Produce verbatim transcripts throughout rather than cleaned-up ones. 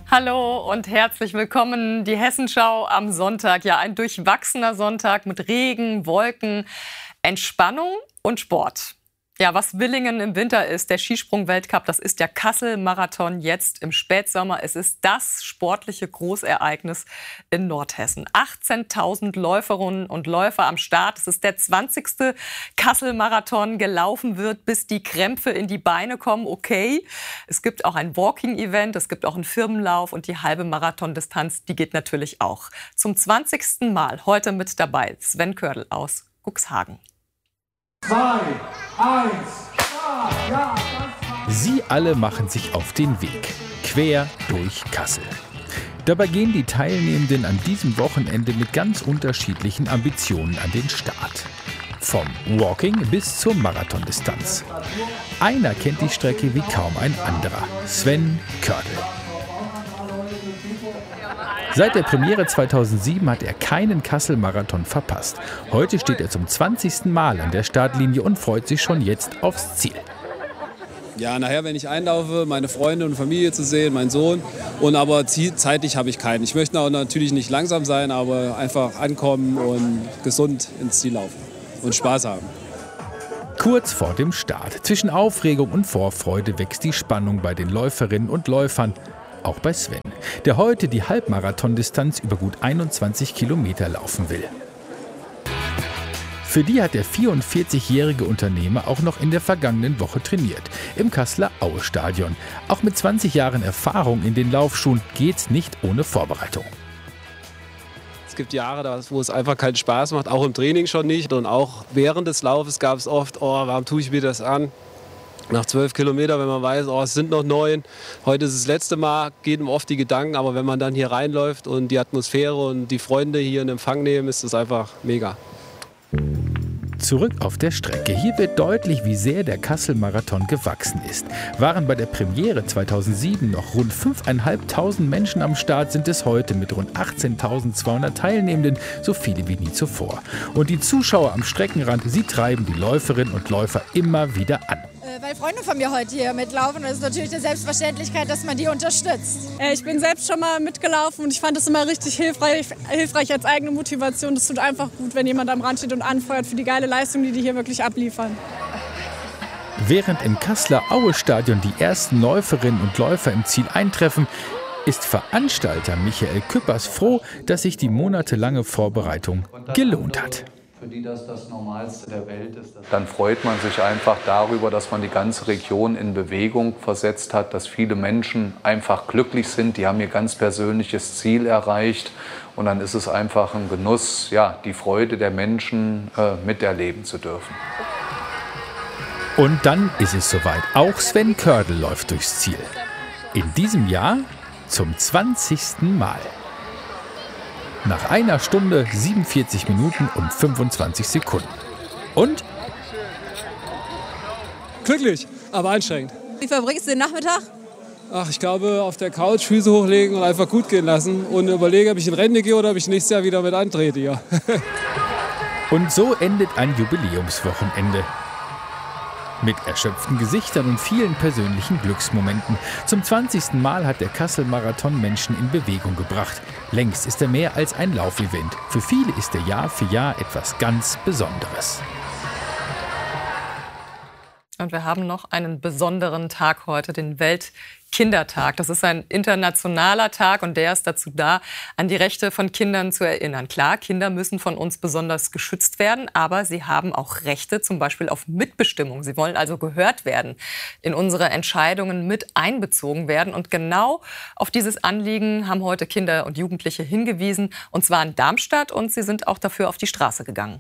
Hallo und herzlich willkommen. Die Hessenschau am Sonntag. Ja, ein durchwachsener Sonntag mit Regen, Wolken, Entspannung und Sport. Ja, was Willingen im Winter ist, der Skisprung-Weltcup, das ist der Kassel-Marathon jetzt im Spätsommer. Es ist das sportliche Großereignis in Nordhessen. achtzehntausend Läuferinnen und Läufer am Start. Es ist der zwanzigste Kassel-Marathon. Gelaufen wird, bis die Krämpfe in die Beine kommen. Okay, es gibt auch ein Walking-Event, es gibt auch einen Firmenlauf und die halbe Marathondistanz, die geht natürlich auch. Zum zwanzigsten Mal heute mit dabei Sven Kördel aus Cuxhagen. Zwei, eins, ja, ja, Sie alle machen sich auf den Weg, quer durch Kassel. Dabei gehen die Teilnehmenden an diesem Wochenende mit ganz unterschiedlichen Ambitionen an den Start. Vom Walking bis zur Marathondistanz. Einer kennt die Strecke wie kaum ein anderer, Sven Kördel. Seit der Premiere zweitausendsieben hat er keinen Kassel-Marathon verpasst. Heute steht er zum zwanzigsten Mal an der Startlinie und freut sich schon jetzt aufs Ziel. Ja, nachher, wenn ich einlaufe, meine Freunde und Familie zu sehen, meinen Sohn. Und aber zeitlich habe ich keinen. Ich möchte auch natürlich nicht langsam sein, aber einfach ankommen und gesund ins Ziel laufen und Spaß haben. Kurz vor dem Start. Zwischen Aufregung und Vorfreude wächst die Spannung bei den Läuferinnen und Läufern. Auch bei Sven, der heute die Halbmarathondistanz über gut einundzwanzig Kilometer laufen will. Für die hat der vierundvierzigjährige Unternehmer auch noch in der vergangenen Woche trainiert, im Kasseler Aue-Stadion. Auch mit zwanzig Jahren Erfahrung in den Laufschuhen geht's nicht ohne Vorbereitung. Es gibt Jahre, wo es einfach keinen Spaß macht, auch im Training schon nicht. Und auch während des Laufes gab es oft, oh, warum tue ich mir das an? Nach zwölf Kilometern, wenn man weiß, oh, es sind noch neun, heute ist das letzte Mal, gehen oft die Gedanken. Aber wenn man dann hier reinläuft und die Atmosphäre und die Freunde hier in Empfang nehmen, ist das einfach mega. Zurück auf der Strecke. Hier wird deutlich, wie sehr der Kassel-Marathon gewachsen ist. Waren bei der Premiere zweitausendsieben noch rund fünftausendfünfhundert Menschen am Start, sind es heute mit rund achtzehntausendzweihundert Teilnehmenden so viele wie nie zuvor. Und die Zuschauer am Streckenrand, sie treiben die Läuferinnen und Läufer immer wieder an. Weil Freunde von mir heute hier mitlaufen und es ist natürlich eine Selbstverständlichkeit, dass man die unterstützt. Ich bin selbst schon mal mitgelaufen und ich fand das immer richtig hilfreich, hilfreich als eigene Motivation. Das tut einfach gut, wenn jemand am Rand steht und anfeuert für die geile Leistung, die die hier wirklich abliefern. Während im Kasseler Aue-Stadion die ersten Läuferinnen und Läufer im Ziel eintreffen, ist Veranstalter Michael Küppers froh, dass sich die monatelange Vorbereitung gelohnt hat. Für die das das Normalste der Welt ist. Dann freut man sich einfach darüber, dass man die ganze Region in Bewegung versetzt hat, dass viele Menschen einfach glücklich sind. Die haben ihr ganz persönliches Ziel erreicht. Und dann ist es einfach ein Genuss, ja, die Freude der Menschen äh, miterleben zu dürfen. Und dann ist es soweit. Auch Sven Kördel läuft durchs Ziel. In diesem Jahr zum zwanzigsten Mal. Nach einer Stunde, siebenundvierzig Minuten und fünfundzwanzig Sekunden. Und? Glücklich, aber anstrengend. Wie verbringst du den Nachmittag? Ach, ich glaube, auf der Couch Füße hochlegen und einfach gut gehen lassen. Und überlege, ob ich in Rente gehe oder ob ich nächstes Jahr wieder mit antrete. Ja. Und so endet ein Jubiläumswochenende. Mit erschöpften Gesichtern und vielen persönlichen Glücksmomenten. Zum zwanzigsten Mal hat der Kassel-Marathon Menschen in Bewegung gebracht. Längst ist er mehr als ein Laufevent. Für viele ist er Jahr für Jahr etwas ganz Besonderes. Und wir haben noch einen besonderen Tag heute, den Weltkindertag. Das ist ein internationaler Tag und der ist dazu da, an die Rechte von Kindern zu erinnern. Klar, Kinder müssen von uns besonders geschützt werden, aber sie haben auch Rechte, zum Beispiel auf Mitbestimmung. Sie wollen also gehört werden, in unsere Entscheidungen mit einbezogen werden. Und genau auf dieses Anliegen haben heute Kinder und Jugendliche hingewiesen, und zwar in Darmstadt, und sie sind auch dafür auf die Straße gegangen.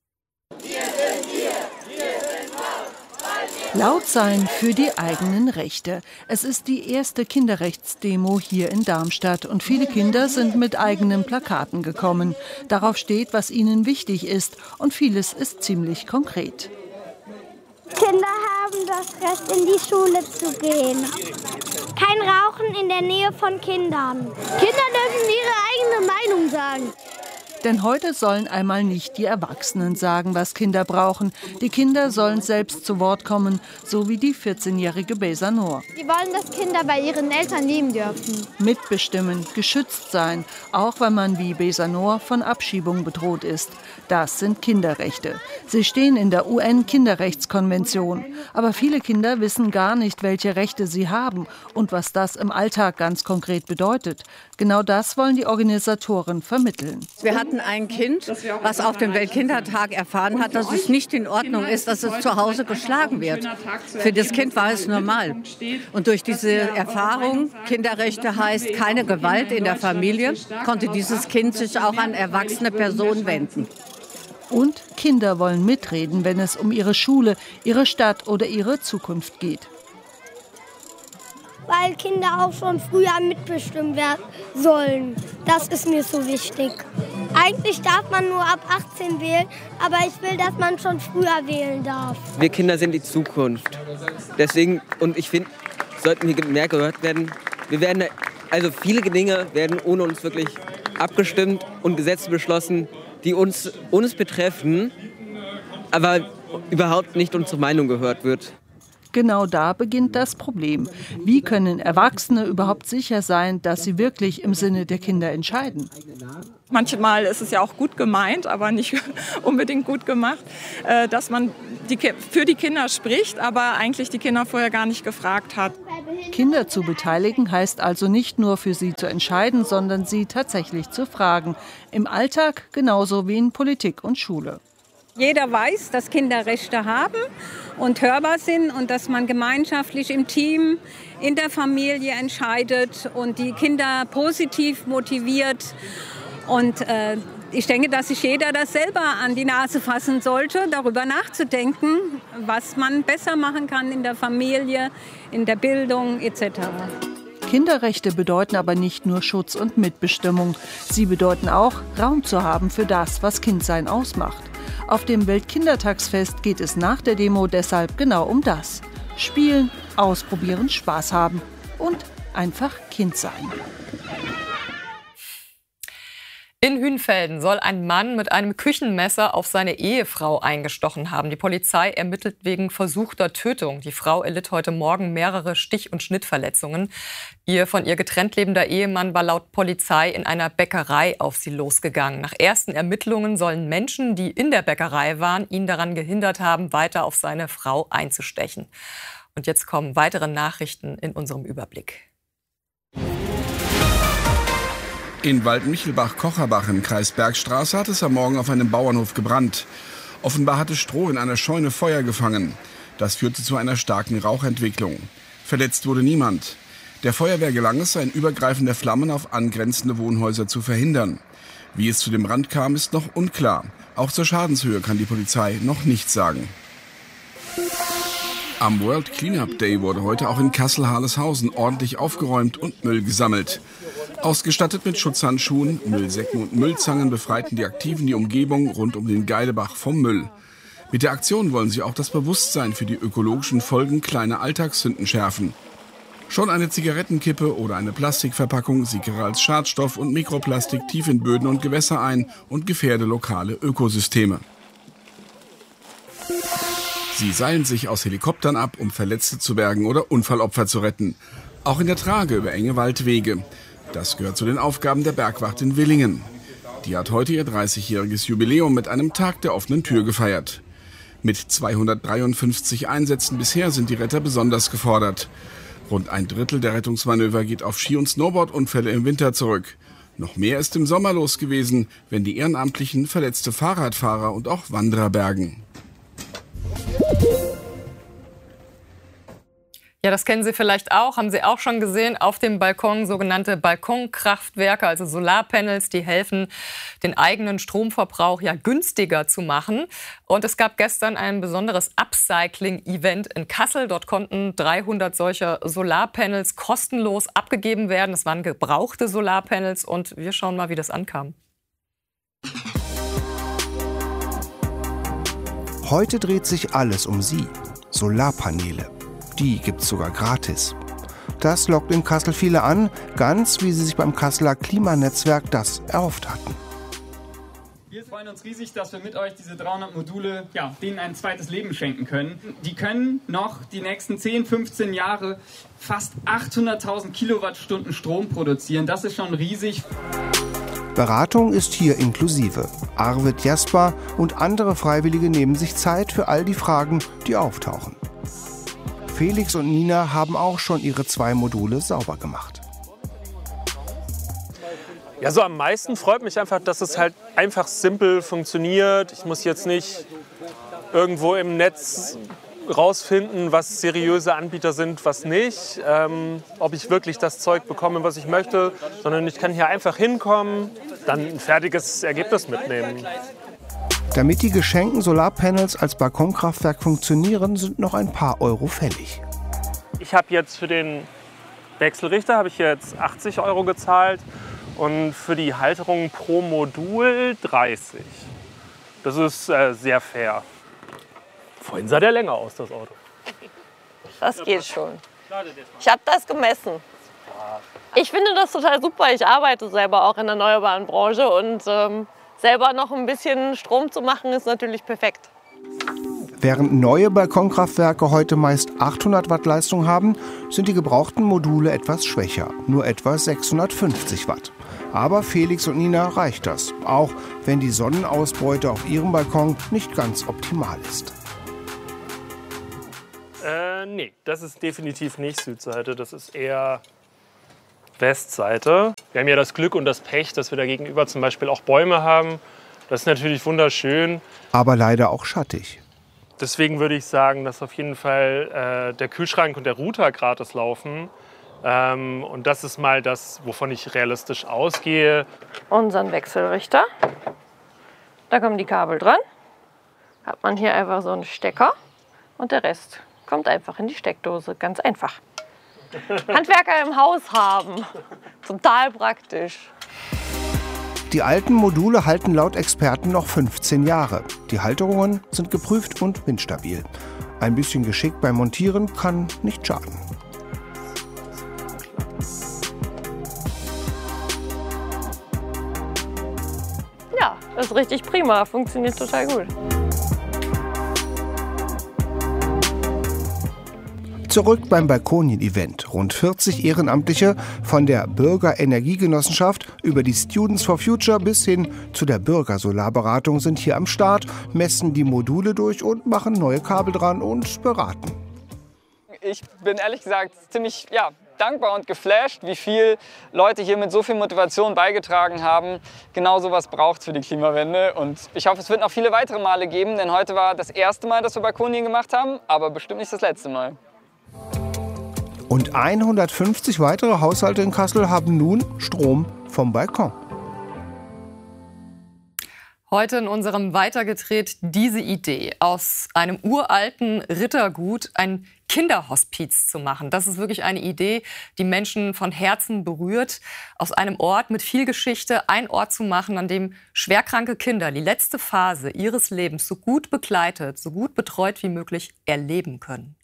Laut sein für die eigenen Rechte. Es ist die erste Kinderrechtsdemo hier in Darmstadt und viele Kinder sind mit eigenen Plakaten gekommen. Darauf steht, was ihnen wichtig ist und vieles ist ziemlich konkret. Kinder haben das Recht, in die Schule zu gehen. Kein Rauchen in der Nähe von Kindern. Kinder dürfen ihre eigene Meinung sagen. Denn heute sollen einmal nicht die Erwachsenen sagen, was Kinder brauchen. Die Kinder sollen selbst zu Wort kommen, so wie die vierzehnjährige Beyza Noor. Die wollen, dass Kinder bei ihren Eltern leben dürfen. Mitbestimmen, geschützt sein, auch wenn man wie Beyza Noor von Abschiebung bedroht ist. Das sind Kinderrechte. Sie stehen in der U N-Kinderrechtskonvention. Aber viele Kinder wissen gar nicht, welche Rechte sie haben und was das im Alltag ganz konkret bedeutet. Genau das wollen die Organisatoren vermitteln. Wir hatten ein Kind, was auf dem Weltkindertag erfahren hat, dass es nicht in Ordnung ist, dass es zu Hause geschlagen wird. Für das Kind war es normal. Und durch diese Erfahrung, Kinderrechte heißt keine Gewalt in der Familie, konnte dieses Kind sich auch an erwachsene Personen wenden. Und Kinder wollen mitreden, wenn es um ihre Schule, ihre Stadt oder ihre Zukunft geht. Weil Kinder auch schon früher mitbestimmen werden sollen. Das ist mir so wichtig. Eigentlich darf man nur ab achtzehn wählen, aber ich will, dass man schon früher wählen darf. Wir Kinder sind die Zukunft. Deswegen, und ich finde, sollten wir mehr gehört werden. Wir werden, also viele Dinge werden ohne uns wirklich abgestimmt und Gesetze beschlossen, die uns, uns betreffen, aber überhaupt nicht unsere Meinung gehört wird. Genau da beginnt das Problem. Wie können Erwachsene überhaupt sicher sein, dass sie wirklich im Sinne der Kinder entscheiden? Manchmal ist es ja auch gut gemeint, aber nicht unbedingt gut gemacht, dass man die, für die Kinder spricht, aber eigentlich die Kinder vorher gar nicht gefragt hat. Kinder zu beteiligen heißt also nicht nur für sie zu entscheiden, sondern sie tatsächlich zu fragen. Im Alltag genauso wie in Politik und Schule. Jeder weiß, dass Kinder Rechte haben und hörbar sind und dass man gemeinschaftlich im Team, in der Familie entscheidet und die Kinder positiv motiviert. Und äh, ich denke, dass sich jeder das selber an die Nase fassen sollte, darüber nachzudenken, was man besser machen kann in der Familie, in der Bildung et cetera. Kinderrechte bedeuten aber nicht nur Schutz und Mitbestimmung. Sie bedeuten auch, Raum zu haben für das, was Kindsein ausmacht. Auf dem Weltkindertagsfest geht es nach der Demo deshalb genau um das. Spielen, ausprobieren, Spaß haben und einfach Kind sein. In Hünfelden soll ein Mann mit einem Küchenmesser auf seine Ehefrau eingestochen haben. Die Polizei ermittelt wegen versuchter Tötung. Die Frau erlitt heute Morgen mehrere Stich- und Schnittverletzungen. Ihr von ihr getrennt lebender Ehemann war laut Polizei in einer Bäckerei auf sie losgegangen. Nach ersten Ermittlungen sollen Menschen, die in der Bäckerei waren, ihn daran gehindert haben, weiter auf seine Frau einzustechen. Und jetzt kommen weitere Nachrichten in unserem Überblick. In Waldmichelbach-Kocherbach im Kreis Bergstraße hat es am Morgen auf einem Bauernhof gebrannt. Offenbar hatte Stroh in einer Scheune Feuer gefangen. Das führte zu einer starken Rauchentwicklung. Verletzt wurde niemand. Der Feuerwehr gelang es, ein Übergreifen der Flammen auf angrenzende Wohnhäuser zu verhindern. Wie es zu dem Brand kam, ist noch unklar. Auch zur Schadenshöhe kann die Polizei noch nichts sagen. Am World Cleanup Day wurde heute auch in Kassel-Harleshausen ordentlich aufgeräumt und Müll gesammelt. Ausgestattet mit Schutzhandschuhen, Müllsäcken und Müllzangen befreiten die Aktiven die Umgebung rund um den Geidebach vom Müll. Mit der Aktion wollen sie auch das Bewusstsein für die ökologischen Folgen kleiner Alltagssünden schärfen. Schon eine Zigarettenkippe oder eine Plastikverpackung sickere als Schadstoff und Mikroplastik tief in Böden und Gewässer ein und gefährde lokale Ökosysteme. Sie seilen sich aus Helikoptern ab, um Verletzte zu bergen oder Unfallopfer zu retten. Auch in der Trage über enge Waldwege. Das gehört zu den Aufgaben der Bergwacht in Willingen. Die hat heute ihr dreißigjähriges Jubiläum mit einem Tag der offenen Tür gefeiert. Mit zweihundertdreiundfünfzig Einsätzen bisher sind die Retter besonders gefordert. Rund ein Drittel der Rettungsmanöver geht auf Ski- und Snowboardunfälle im Winter zurück. Noch mehr ist im Sommer los gewesen, wenn die Ehrenamtlichen verletzte Fahrradfahrer und auch Wanderer bergen. Ja, das kennen Sie vielleicht auch, haben Sie auch schon gesehen, auf dem Balkon sogenannte Balkonkraftwerke, also Solarpanels, die helfen, den eigenen Stromverbrauch ja günstiger zu machen. Und es gab gestern ein besonderes Upcycling-Event in Kassel. Dort konnten dreihundert solcher Solarpanels kostenlos abgegeben werden. Das waren gebrauchte Solarpanels und wir schauen mal, wie das ankam. Heute dreht sich alles um sie, Solarpaneele. Die gibt's sogar gratis. Das lockt in Kassel viele an, ganz wie sie sich beim Kasseler Klimanetzwerk das erhofft hatten. freuen uns riesig, dass wir mit euch diese dreihundert Module, ja, denen ein zweites Leben schenken können. Die können noch die nächsten zehn, fünfzehn Jahre fast achthunderttausend Kilowattstunden Strom produzieren. Das ist schon riesig. Beratung ist hier inklusive. Arvid Jasper und andere Freiwillige nehmen sich Zeit für all die Fragen, die auftauchen. Felix und Nina haben auch schon ihre zwei Module sauber gemacht. Ja, so am meisten freut mich einfach, dass es halt einfach simpel funktioniert. Ich muss jetzt nicht irgendwo im Netz rausfinden, was seriöse Anbieter sind, was nicht, ähm, ob ich wirklich das Zeug bekomme, was ich möchte, sondern ich kann hier einfach hinkommen, dann ein fertiges Ergebnis mitnehmen. Damit die geschenkten Solarpanels als Balkonkraftwerk funktionieren, sind noch ein paar Euro fällig. Ich habe jetzt für den Wechselrichter habe ich jetzt achtzig Euro gezahlt und für die Halterung pro Modul dreißig. Das ist äh, sehr fair. Vorhin sah der länger aus, das Auto. Das geht schon. Ich habe das gemessen. Ich finde das total super. Ich arbeite selber auch in der erneuerbaren Branche und ähm, selber noch ein bisschen Strom zu machen, ist natürlich perfekt. Während neue Balkonkraftwerke heute meist achthundert Watt Leistung haben, sind die gebrauchten Module etwas schwächer, nur etwa sechshundertfünfzig Watt. Aber Felix und Nina reicht das, auch wenn die Sonnenausbeute auf ihrem Balkon nicht ganz optimal ist. Äh, nee, das ist definitiv nicht Südseite, das ist eher Westseite. Wir haben ja das Glück und das Pech, dass wir da gegenüber zum Beispiel auch Bäume haben. Das ist natürlich wunderschön. Aber leider auch schattig. Deswegen würde ich sagen, dass auf jeden Fall äh, der Kühlschrank und der Router gratis laufen. Ähm, und das ist mal das, wovon ich realistisch ausgehe. Unseren Wechselrichter. Da kommen die Kabel dran. Hat man hier einfach so einen Stecker und der Rest kommt einfach in die Steckdose. Ganz einfach. Handwerker im Haus haben. Total praktisch. Die alten Module halten laut Experten noch fünfzehn Jahre. Die Halterungen sind geprüft und windstabil. Ein bisschen Geschick beim Montieren kann nicht schaden. Ja, das ist richtig prima. Funktioniert total gut. Zurück beim Balkonien-Event. Rund vierzig Ehrenamtliche von der Bürgerenergiegenossenschaft über die Students for Future bis hin zu der Bürgersolarberatung sind hier am Start, messen die Module durch und machen neue Kabel dran und beraten. Ich bin ehrlich gesagt ziemlich ja, dankbar und geflasht, wie viel Leute hier mit so viel Motivation beigetragen haben. Genau sowas braucht es für die Klimawende. Und ich hoffe, es wird noch viele weitere Male geben, denn heute war das erste Mal, dass wir Balkonien gemacht haben, aber bestimmt nicht das letzte Mal. Und hundertfünfzig weitere Haushalte in Kassel haben nun Strom vom Balkon. Heute in unserem Weitergedreht diese Idee, aus einem uralten Rittergut ein Kinderhospiz zu machen. Das ist wirklich eine Idee, die Menschen von Herzen berührt. Aus einem Ort mit viel Geschichte ein Ort zu machen, an dem schwerkranke Kinder die letzte Phase ihres Lebens so gut begleitet, so gut betreut wie möglich erleben können.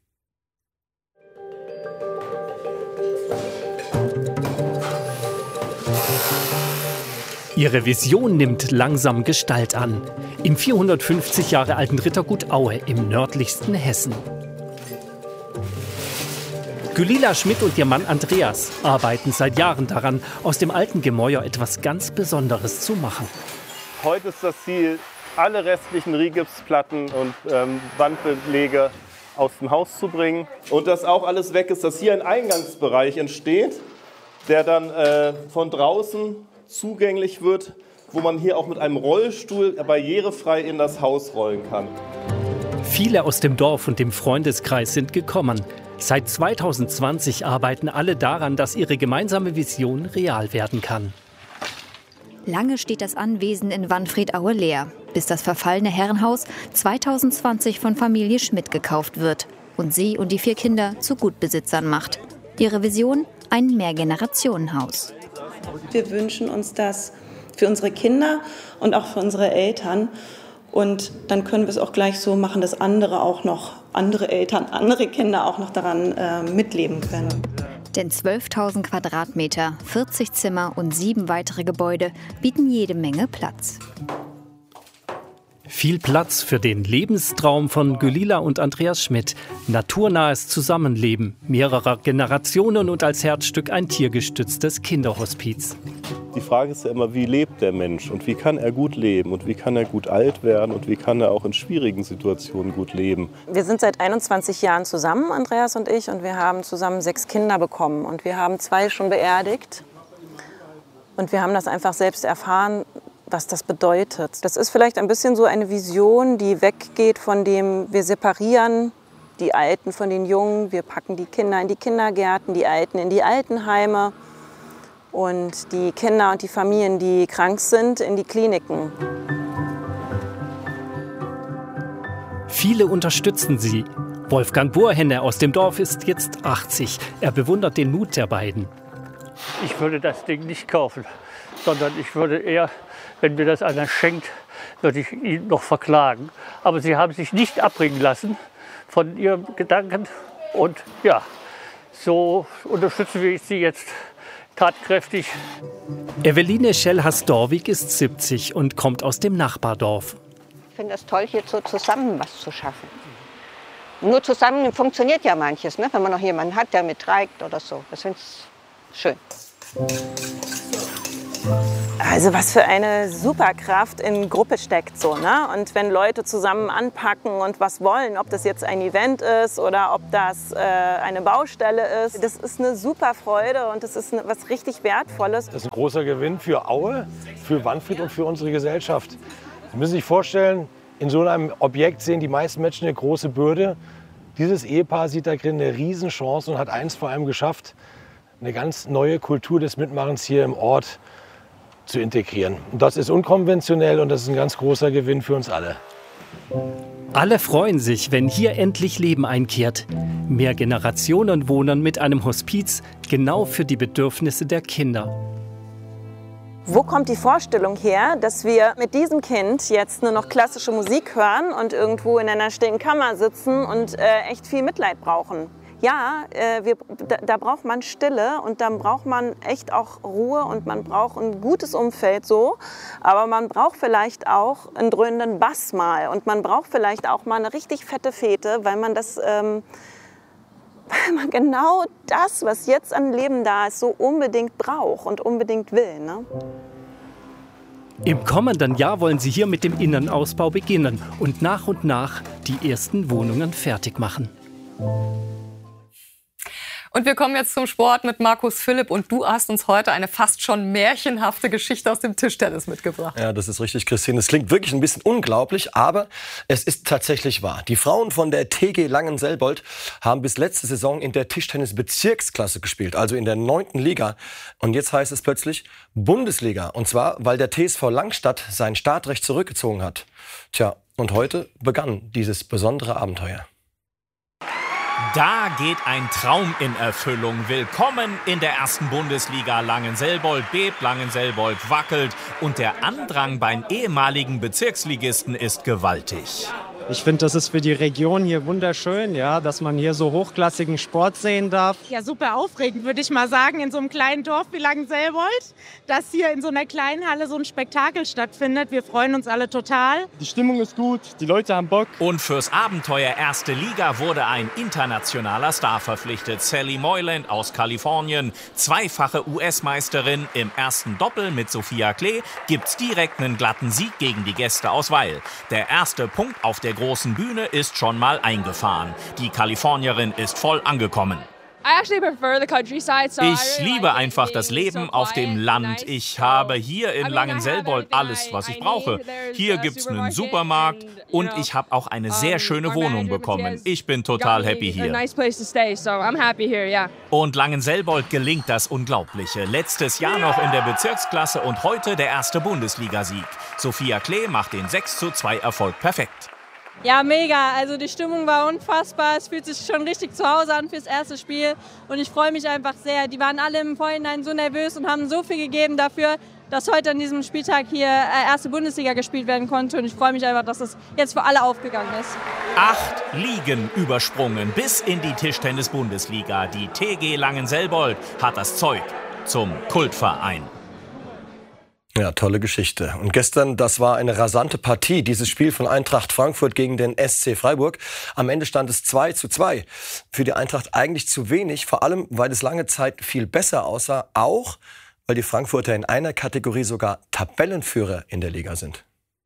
Ihre Vision nimmt langsam Gestalt an. Im vierhundertfünfzig Jahre alten Rittergut Aue im nördlichsten Hessen. Gülila Schmidt und ihr Mann Andreas arbeiten seit Jahren daran, aus dem alten Gemäuer etwas ganz Besonderes zu machen. Heute ist das Ziel, alle restlichen Rigipsplatten und ähm, Wandbelege aus dem Haus zu bringen. Und dass auch alles weg ist, dass hier ein Eingangsbereich entsteht, der dann äh, von draußen zugänglich wird, wo man hier auch mit einem Rollstuhl barrierefrei in das Haus rollen kann. Viele aus dem Dorf und dem Freundeskreis sind gekommen. Seit zweitausendzwanzig arbeiten alle daran, dass ihre gemeinsame Vision real werden kann. Lange steht das Anwesen in Wanfried-Aue leer, bis das verfallene Herrenhaus zweitausendzwanzig von Familie Schmidt gekauft wird und sie und die vier Kinder zu Gutbesitzern macht. Ihre Vision? Ein Mehrgenerationenhaus. Wir wünschen uns das für unsere Kinder und auch für unsere Eltern. Und dann können wir es auch gleich so machen, dass andere auch noch, andere Eltern, andere Kinder auch noch daran äh, mitleben können. Denn zwölftausend Quadratmeter, vierzig Zimmer und sieben weitere Gebäude bieten jede Menge Platz. Viel Platz für den Lebenstraum von Gülila und Andreas Schmidt. Naturnahes Zusammenleben mehrerer Generationen und als Herzstück ein tiergestütztes Kinderhospiz. Die Frage ist ja immer, wie lebt der Mensch und wie kann er gut leben und wie kann er gut alt werden und wie kann er auch in schwierigen Situationen gut leben. Wir sind seit einundzwanzig Jahren zusammen, Andreas und ich, und wir haben zusammen sechs Kinder bekommen und wir haben zwei schon beerdigt. Und wir haben das einfach selbst erfahren, was das bedeutet. Das ist vielleicht ein bisschen so eine Vision, die weggeht von dem, wir separieren die Alten von den Jungen, wir packen die Kinder in die Kindergärten, die Alten in die Altenheime und die Kinder und die Familien, die krank sind, in die Kliniken. Viele unterstützen sie. Wolfgang Bohrhenne aus dem Dorf ist jetzt achtzig. Er bewundert den Mut der beiden. Ich würde das Ding nicht kaufen, sondern ich würde eher, wenn mir das einer schenkt, würde ich ihn noch verklagen. Aber sie haben sich nicht abbringen lassen von ihrem Gedanken. Und ja, so unterstützen wir sie jetzt tatkräftig. Eveline Schellhas-Dorwig ist siebzig und kommt aus dem Nachbardorf. Ich finde es toll, hier so zusammen was zu schaffen. Nur zusammen funktioniert ja manches, ne? Wenn man noch jemanden hat, der mitträgt oder so. Das finde ich schön. Also was für eine Superkraft in Gruppe steckt so, ne? Und wenn Leute zusammen anpacken und was wollen, ob das jetzt ein Event ist oder ob das äh, eine Baustelle ist, das ist eine super Freude und das ist was richtig Wertvolles. Das ist ein großer Gewinn für Aue, für Wanfried und für unsere Gesellschaft. Sie müssen sich vorstellen, in so einem Objekt sehen die meisten Menschen eine große Bürde. Dieses Ehepaar sieht da drin eine Riesenchance und hat eins vor allem geschafft, eine ganz neue Kultur des Mitmachens hier im Ort zu integrieren. Und das ist unkonventionell und das ist ein ganz großer Gewinn für uns alle. Alle freuen sich, wenn hier endlich Leben einkehrt. Mehr Generationen wohnen mit einem Hospiz, genau für die Bedürfnisse der Kinder. Wo kommt die Vorstellung her, dass wir mit diesem Kind jetzt nur noch klassische Musik hören und irgendwo in einer stillen Kammer sitzen und äh, echt viel Mitleid brauchen? Ja, äh, wir, da, da braucht man Stille und dann braucht man echt auch Ruhe und man braucht ein gutes Umfeld so. Aber man braucht vielleicht auch einen dröhnenden Bass mal und man braucht vielleicht auch mal eine richtig fette Fete, weil man das, ähm, weil man genau das, was jetzt an Leben da ist, so unbedingt braucht und unbedingt will, ne? Im kommenden Jahr wollen sie hier mit dem Innenausbau beginnen und nach und nach die ersten Wohnungen fertig machen. Und wir kommen jetzt zum Sport mit Markus Philipp. Und du hast uns heute eine fast schon märchenhafte Geschichte aus dem Tischtennis mitgebracht. Ja, das ist richtig, Christine. Es klingt wirklich ein bisschen unglaublich, aber es ist tatsächlich wahr. Die Frauen von der T G Langenselbold haben bis letzte Saison in der Tischtennis-Bezirksklasse gespielt, also in der neunten Liga. Und jetzt heißt es plötzlich Bundesliga. Und zwar, weil der T S V Langstadt sein Startrecht zurückgezogen hat. Tja, und heute begann dieses besondere Abenteuer. Da geht ein Traum in Erfüllung. Willkommen in der ersten Bundesliga. Langenselbold bebt, Langenselbold wackelt und der Andrang beim ehemaligen Bezirksligisten ist gewaltig. Ich finde, das ist für die Region hier wunderschön, ja, dass man hier so hochklassigen Sport sehen darf. Ja, super aufregend, würde ich mal sagen, in so einem kleinen Dorf wie Langenselbold, dass hier in so einer kleinen Halle so ein Spektakel stattfindet. Wir freuen uns alle total. Die Stimmung ist gut, die Leute haben Bock. Und fürs Abenteuer Erste Liga wurde ein internationaler Star verpflichtet. Sally Moyland aus Kalifornien, zweifache U S-Meisterin im ersten Doppel mit Sophia Klee, gibt's direkt einen glatten Sieg gegen die Gäste aus Weil. Der erste Punkt auf der großen Bühne ist schon mal eingefahren. Die Kalifornierin ist voll angekommen. Ich liebe einfach das Leben auf dem Land. Ich habe hier in Langenselbold alles, was ich brauche. Hier gibt es einen Supermarkt und ich habe auch eine sehr schöne Wohnung bekommen. Ich bin total happy hier. Und Langenselbold gelingt das Unglaubliche. Letztes Jahr noch in der Bezirksklasse und heute der erste Bundesligasieg. Sophia Klee macht den sechs zu zwei Erfolg perfekt. Ja, mega. Also die Stimmung war unfassbar. Es fühlt sich schon richtig zu Hause an fürs erste Spiel. Und ich freue mich einfach sehr. Die waren alle im Vorhinein so nervös und haben so viel gegeben dafür, dass heute an diesem Spieltag hier erste Bundesliga gespielt werden konnte. Und ich freue mich einfach, dass es jetzt für alle aufgegangen ist. Acht Ligen übersprungen bis in die Tischtennis-Bundesliga. Die T G Langenselbold hat das Zeug zum Kultverein. Ja, tolle Geschichte. Und gestern, das war eine rasante Partie, dieses Spiel von Eintracht Frankfurt gegen den S C Freiburg. Am Ende stand es zwei zu zwei. Für die Eintracht eigentlich zu wenig, vor allem, weil es lange Zeit viel besser aussah, auch weil die Frankfurter in einer Kategorie sogar Tabellenführer in der Liga sind.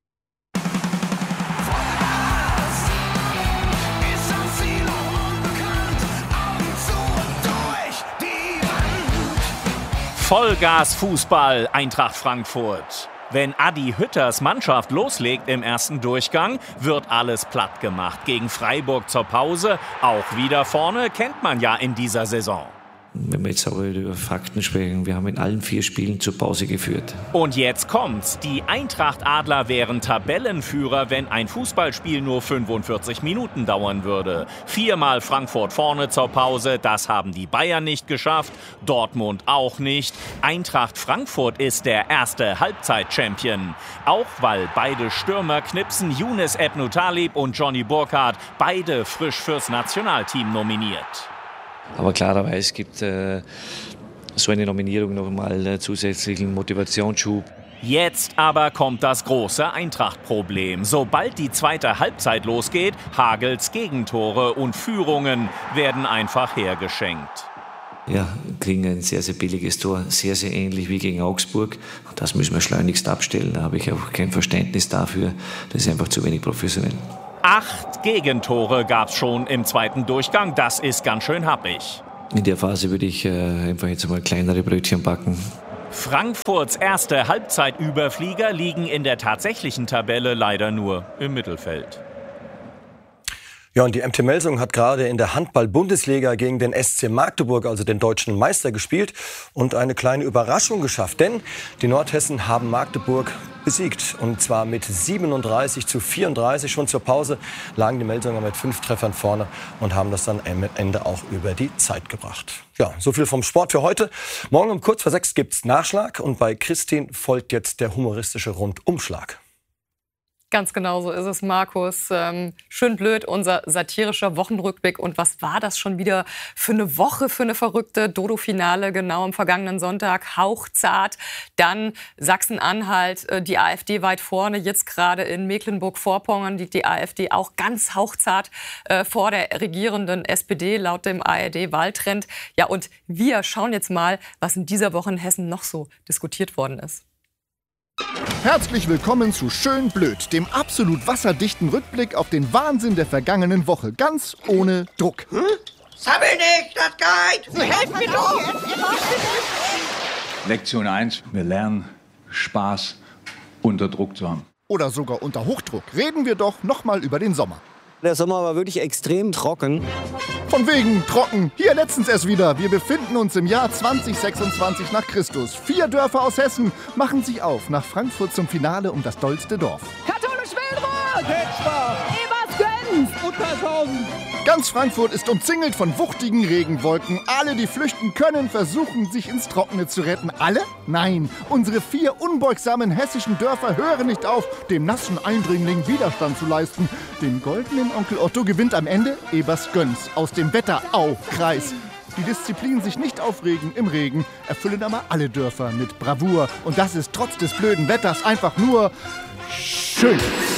Vollgas-Fußball, Eintracht Frankfurt. Wenn Adi Hütters Mannschaft loslegt im ersten Durchgang, wird alles platt gemacht. Gegen Freiburg zur Pause, auch wieder vorne, kennt man ja in dieser Saison. Wenn wir jetzt aber über Fakten sprechen, wir haben in allen vier Spielen zur Pause geführt. Und jetzt kommt's. Die Eintracht-Adler wären Tabellenführer, wenn ein Fußballspiel nur fünfundvierzig Minuten dauern würde. Viermal Frankfurt vorne zur Pause, das haben die Bayern nicht geschafft, Dortmund auch nicht. Eintracht Frankfurt ist der erste Halbzeit-Champion. Auch weil beide Stürmer knipsen, Younes Ebnou-Talib und Johnny Burkhardt, beide frisch fürs Nationalteam nominiert. Aber klarerweise gibt äh, so eine Nominierung noch mal äh, zusätzlichen Motivationsschub. Jetzt aber kommt das große Eintracht-Problem. Sobald die zweite Halbzeit losgeht, hagelt's Gegentore und Führungen werden einfach hergeschenkt. Ja, kriegen ein sehr, sehr billiges Tor, sehr, sehr ähnlich wie gegen Augsburg. Und das müssen wir schleunigst abstellen. Da habe ich auch kein Verständnis dafür. Das ist einfach zu wenig professionell. Acht Gegentore gab's schon im zweiten Durchgang. Das ist ganz schön happig. In der Phase würde ich äh, einfach jetzt mal kleinere Brötchen backen. Frankfurts erste Halbzeitüberflieger liegen in der tatsächlichen Tabelle leider nur im Mittelfeld. Ja, und die M T Melsung hat gerade in der Handball-Bundesliga gegen den S C Magdeburg, also den deutschen Meister, gespielt und eine kleine Überraschung geschafft. Denn die Nordhessen haben Magdeburg besiegt. Und zwar mit siebenunddreißig zu vierunddreißig. Schon zur Pause lagen die Melsunger mit fünf Treffern vorne und haben das dann am Ende auch über die Zeit gebracht. Ja, so viel vom Sport für heute. Morgen um kurz vor sechs gibt's Nachschlag und bei Christine folgt jetzt der humoristische Rundumschlag. Ganz genau so ist es, Markus. Ähm, schön blöd, unser satirischer Wochenrückblick. Und was war das schon wieder für eine Woche, für eine verrückte Dodo-Finale, genau am vergangenen Sonntag, hauchzart. Dann Sachsen-Anhalt, äh, die AfD weit vorne. Jetzt gerade in Mecklenburg-Vorpommern liegt die AfD auch ganz hauchzart äh, vor der regierenden S P D, laut dem A R D-Wahltrend. Ja, und wir schauen jetzt mal, was in dieser Woche in Hessen noch so diskutiert worden ist. Herzlich willkommen zu Schön Blöd, dem absolut wasserdichten Rückblick auf den Wahnsinn der vergangenen Woche. Ganz ohne Druck. Hm? Sammel nicht, das geht! Sie helfen mir doch! Lektion eins, wir lernen, Spaß unter Druck zu haben. Oder sogar unter Hochdruck. Reden wir doch noch mal über den Sommer. Der Sommer war wirklich extrem trocken. Von wegen trocken. Hier letztens erst wieder. Wir befinden uns im Jahr zweitausendsechsundzwanzig nach Christus. Vier Dörfer aus Hessen machen sich auf nach Frankfurt zum Finale um das dollste Dorf. Katholisch-Wilderoth! Petschbach! Ebersgönz! Uttershausen! Ganz Frankfurt ist umzingelt von wuchtigen Regenwolken. Alle, die flüchten können, versuchen, sich ins Trockene zu retten. Alle? Nein, unsere vier unbeugsamen hessischen Dörfer hören nicht auf, dem nassen Eindringling Widerstand zu leisten. Den goldenen Onkel Otto gewinnt am Ende Ebersgönz aus dem Wetterau-Kreis. Die Disziplin sich nicht aufregen im Regen erfüllen aber alle Dörfer mit Bravour. Und das ist trotz des blöden Wetters einfach nur schön.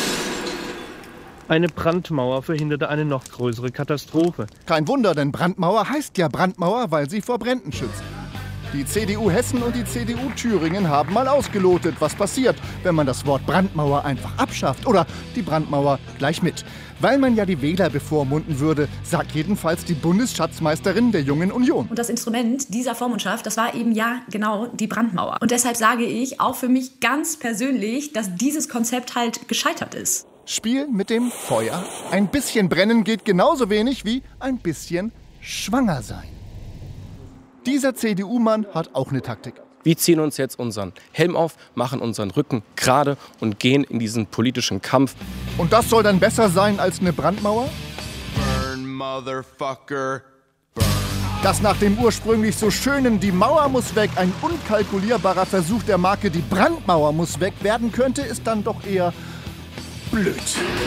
Eine Brandmauer verhinderte eine noch größere Katastrophe. Kein Wunder, denn Brandmauer heißt ja Brandmauer, weil sie vor Bränden schützt. Die C D U Hessen und die C D U Thüringen haben mal ausgelotet, was passiert, wenn man das Wort Brandmauer einfach abschafft oder die Brandmauer gleich mit. Weil man ja die Wähler bevormunden würde, sagt jedenfalls die Bundesschatzmeisterin der Jungen Union. Und das Instrument dieser Vormundschaft, das war eben ja genau die Brandmauer. Und deshalb sage ich auch für mich ganz persönlich, dass dieses Konzept halt gescheitert ist. Spiel mit dem Feuer. Ein bisschen brennen geht genauso wenig wie ein bisschen schwanger sein. Dieser C D U-Mann hat auch eine Taktik. Wir ziehen uns jetzt unseren Helm auf, machen unseren Rücken gerade und gehen in diesen politischen Kampf. Und das soll dann besser sein als eine Brandmauer? Burn, Motherfucker, burn. Dass nach dem ursprünglich so schönen "Die Mauer muss weg" ein unkalkulierbarer Versuch der Marke "Die Brandmauer muss weg" werden könnte, ist dann doch eher blöd.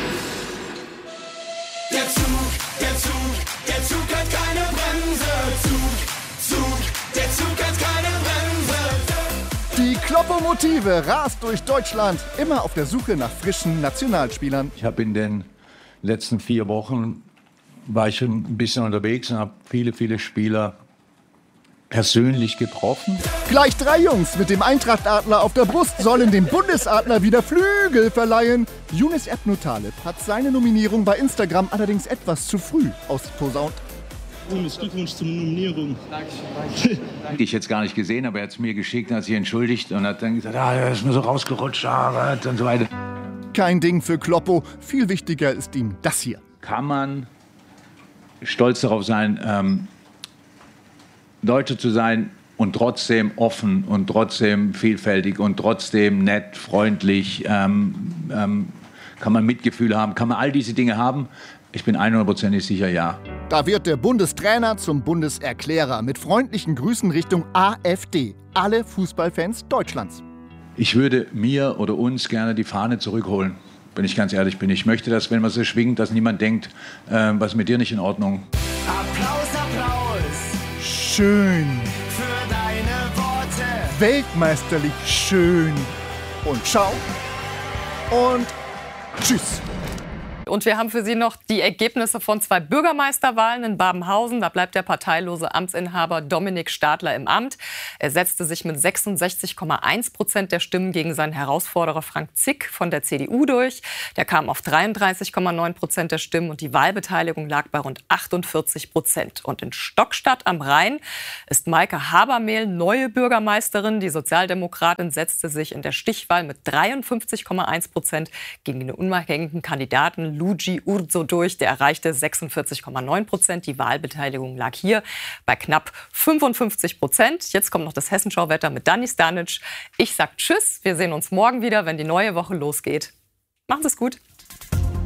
Der Zug, der Zug, der Zug hat keine Bremse. Zug, Zug, der Zug hat keine Bremse. Die Kloppo Motive rast durch Deutschland, immer auf der Suche nach frischen Nationalspielern. Ich habe in den letzten vier Wochen war ich schon ein bisschen unterwegs und habe viele, viele Spieler persönlich getroffen. Gleich drei Jungs mit dem Eintracht-Adler auf der Brust sollen dem Bundesadler wieder Flügel verleihen. Younes Ebnu-Taleb hat seine Nominierung bei Instagram allerdings etwas zu früh ausposaunt. Younes, Glückwunsch zur Nominierung. Die ich jetzt gar nicht gesehen, aber er hat es mir geschickt, hat sich entschuldigt und hat dann gesagt, ah, er ist mir so rausgerutscht, ah, und so weiter. Kein Ding für Kloppo. Viel wichtiger ist ihm das hier. Kann man stolz darauf sein, ähm, Deutsche zu sein und trotzdem offen und trotzdem vielfältig und trotzdem nett, freundlich, ähm, ähm, kann man Mitgefühl haben, kann man all diese Dinge haben? Ich bin hundertprozentig sicher, ja. Da wird der Bundestrainer zum Bundeserklärer mit freundlichen Grüßen Richtung A f D, alle Fußballfans Deutschlands. Ich würde mir oder uns gerne die Fahne zurückholen, wenn ich ganz ehrlich bin. Ich möchte, dass, wenn man so schwingt, dass niemand denkt, äh, was ist mit dir nicht in Ordnung. Applaus, Applaus. Schön. Für deine Worte. Weltmeisterlich schön. Und ciao. Und tschüss. Und wir haben für Sie noch die Ergebnisse von zwei Bürgermeisterwahlen in Babenhausen. Da bleibt der parteilose Amtsinhaber Dominik Stadler im Amt. Er setzte sich mit sechsundsechzig Komma eins Prozent der Stimmen gegen seinen Herausforderer Frank Zick von der C D U durch. Der kam auf dreiunddreißig Komma neun Prozent der Stimmen und die Wahlbeteiligung lag bei rund achtundvierzig Prozent. Und in Stockstadt am Rhein ist Maike Habermehl neue Bürgermeisterin. Die Sozialdemokratin setzte sich in der Stichwahl mit dreiundfünfzig Komma eins Prozent gegen den unabhängigen Kandidaten Luigi Urzo durch. Der erreichte sechsundvierzig Komma neun Prozent. Die Wahlbeteiligung lag hier bei knapp fünfundfünfzig Prozent. Jetzt kommt noch das Hessenschau-Wetter mit Dani Stanic. Ich sag Tschüss. Wir sehen uns morgen wieder, wenn die neue Woche losgeht. Macht es gut.